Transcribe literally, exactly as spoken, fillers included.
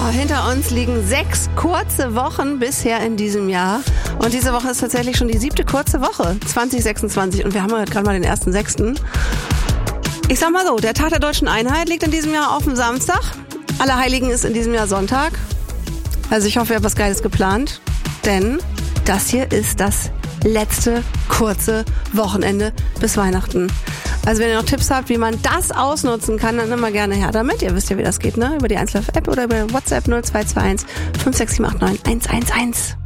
Hinter uns liegen sechs kurze Wochen bisher in diesem Jahr. Und diese Woche ist tatsächlich schon die siebte kurze Woche, zwanzig sechsundzwanzig. Und wir haben ja gerade mal den ersten sechsten Ich sag mal so, der Tag der Deutschen Einheit liegt in diesem Jahr auf dem Samstag. Allerheiligen ist in diesem Jahr Sonntag. Also ich hoffe, ihr habt was Geiles geplant. Denn das hier ist das letzte kurze Wochenende bis Weihnachten. Also wenn ihr noch Tipps habt, wie man das ausnutzen kann, dann immer gerne her damit. Ihr wisst ja, wie das geht, ne? Über die eins Live App oder über WhatsApp null zwei zwei eins fünf sechs sieben acht neun eins eins eins.